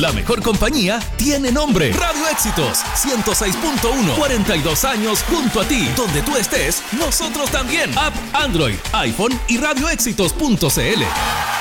La mejor compañía tiene nombre. Radio Éxitos 106.1. 42 años junto a ti. Donde tú estés, nosotros también. App Android, iPhone y radioéxitos.cl.